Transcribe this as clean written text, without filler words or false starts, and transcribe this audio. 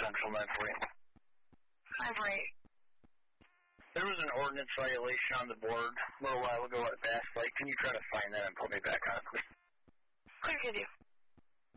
Central 948. 548. There was an ordinance violation on the board a little while ago at Bass Lake. Can you try to find that and put me back on it, please? Quick, give you.